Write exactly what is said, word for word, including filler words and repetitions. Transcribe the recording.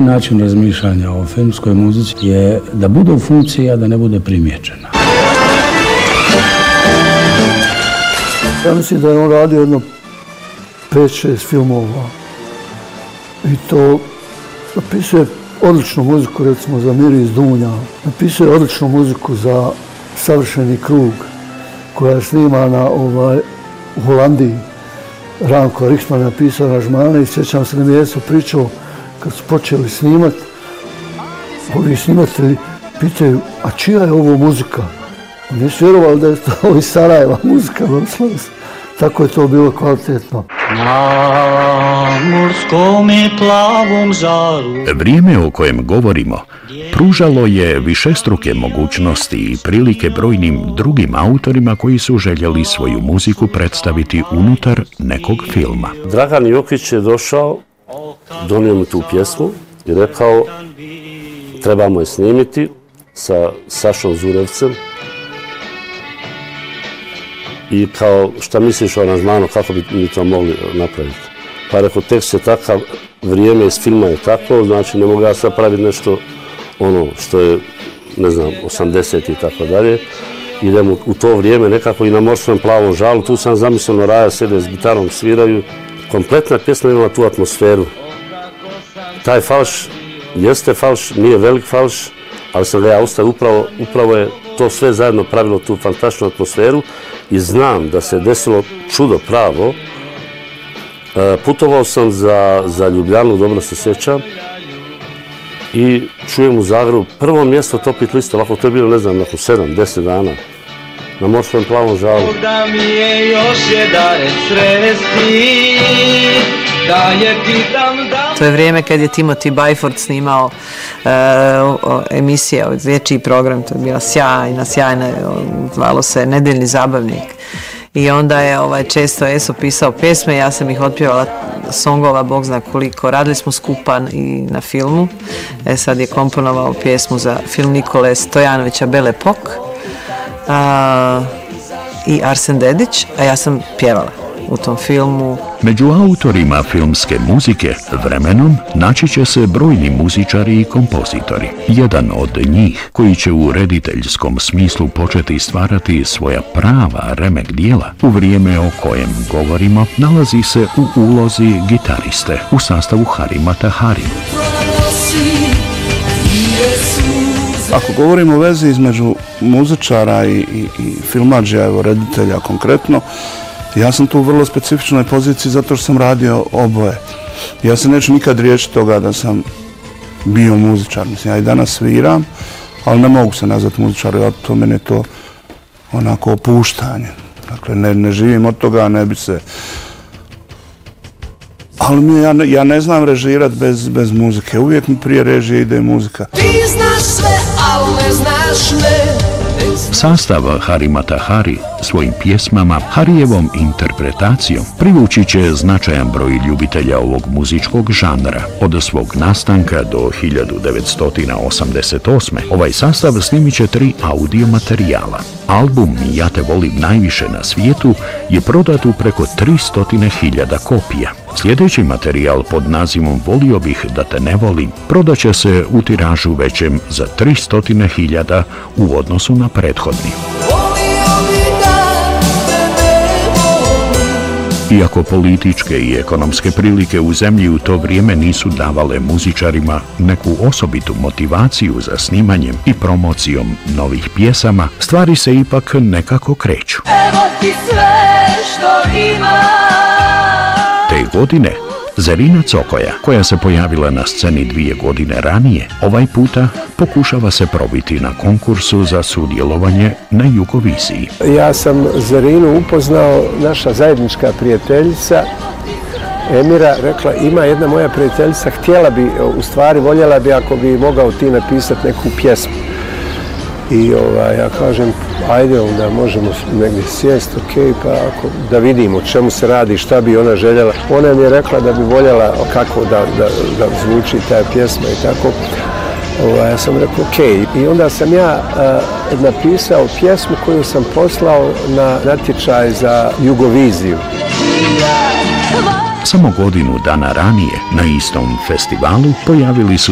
način razmišljanja o filmskoj muzici je da bude u funkciji, a da ne bude primjećena. Ja mislim da je on radio jedno pet šest filmova i to napisuje odličnu muziku, recimo za Miris Dunja, napisuje odličnu muziku za Savršeni krug, koja je snimana ovaj, u Holandiji. Ranko Richtman je napisao aranžmane i sjećam se da mi Jesu pričao kad su počeli snimati. Ovi snimatelji pitaju, a čija je ovo muzika? Nisu vjerovali da je to iz Sarajeva muzika. Tako je to bilo kvalitetno. Vrijeme o kojem govorimo pružalo je višestruke mogućnosti i prilike brojnim drugim autorima koji su željeli svoju muziku predstaviti unutar nekog filma. Dragan Jokić je došao, donio mi tu pjesmu i rekao trebamo je snimiti sa Sašom Zurevcem. I kao, šta misliš o aranžmanu, kako bi mi to mogli napraviti? Pa rekao, tekst je takav, vrijeme iz filma je tako, znači ne mogu ja sad praviti nešto ono što je, ne znam, osamdeset i tako dalje. Idemo u to vrijeme nekako i na Morskom plavom žalu, tu sam zamislio Raja sede s gitarom, sviraju. Kompletna pjesma imala tu atmosferu. Taj falš jeste falš, nije velik falš, ali sam ga ja ostavio, upravo, upravo je to sve zajedno pravilo tu fantastičnu atmosferu i znam da se desilo čudo pravo. E, putovao sam za, za Ljubljanu, dobro se sjećam, i čujem u Zagrebu prvo mjesto top hit liste, ovako to je bilo, ne znam, nakon sedam, deset dana, na Morskom plavom žalu. Da mi je još jedan sresti, da je pitam da... To je vrijeme kad je Timothy Byford snimao uh, emisije, dječji program, to je bila sjajna, sjajna, zvalo se Nedeljni zabavnik. I onda je ovaj, često Eso pisao pjesme, ja sam ih otpjevala songova, Bog zna koliko. Radili smo skupa i na filmu. E, sad je komponovao pjesmu za film Nikole Stojanovića Bele Pok a, i Arsen Dedić, a ja sam pjevala u tom filmu. Među autorima filmske muzike vremenom naći će se brojni muzičari i kompozitori. Jedan od njih, koji će u rediteljskom smislu početi stvarati svoja prava remek dijela u vrijeme o kojem govorimo, nalazi se u ulozi gitariste u sastavu Harima Tahari. Ako govorimo o vezi između muzičara i, i, i filmadžija, evo reditelja konkretno, ja sam tu u vrlo specifičnoj poziciji zato što sam radio oboje. Ja se neću nikad riješiti toga da sam bio muzičar. Mislim, ja i danas sviram, ali ne mogu se nazvati muzičar, ja to mene to onako opuštanje. Dakle, ne, ne živim od toga, ne bi se... Ali mi, ja, ne, ja ne znam režirati bez, bez muzike. Uvijek mi prije režije ide muzika. Ti znaš sve, ali ne znaš me. Sastav Harima Tahari svojim pjesmama, Harijevom interpretacijom privući će značajan broj ljubitelja ovog muzičkog žanra. Od svog nastanka do hiljadu devetsto osamdeset osme. ovaj sastav snimit će tri audio materijala. Album Ja te volim najviše na svijetu je prodat u preko tristo hiljada kopija. Sljedeći materijal pod nazivom Volio bih da te ne volim prodaće se u tiražu većem za tristo hiljada u odnosu na prethodni. Iako političke i ekonomske prilike u zemlji u to vrijeme nisu davale muzičarima neku osobitu motivaciju za snimanjem i promocijom novih pjesama, stvari se ipak nekako kreću. Evo ti sve što ima. Te godine Zerina Cokoja, koja se pojavila na sceni dvije godine ranije, ovaj puta pokušava se probiti na konkursu za sudjelovanje na Jugoviziji. Ja sam Zerinu upoznao, naša zajednička prijateljica Emira rekla, ima jedna moja prijateljica, htjela bi, u stvari voljela bi ako bi mogao ti napisati neku pjesmu. I ovaj, ja kažem, ajde onda možemo negdje sjesti, ok, pa ako, da vidimo čemu se radi, šta bi ona željela. Ona mi je rekla da bi voljela kako da, da, da zvuči ta pjesma i tako. Ovaj, ja sam rekao, ok. I onda sam ja uh, napisao pjesmu koju sam poslao na natječaj za Jugoviziju. Samo godinu dana ranije na istom festivalu pojavili su